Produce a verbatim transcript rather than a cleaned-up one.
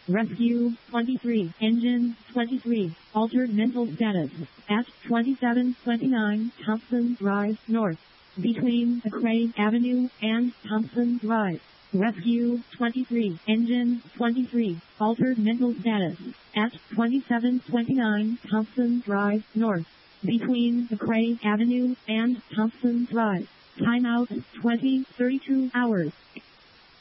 Rescue twenty-three. Engine twenty-three. Altered mental status at twenty-seven twenty-nine Thompson Drive North. Between McRae Avenue and Thompson Drive. Rescue twenty-three. Engine twenty-three. Altered mental status at twenty-seven twenty-nine Thompson Drive North. Between McRae Avenue and Thompson Drive. Timeout twenty thirty-two hours.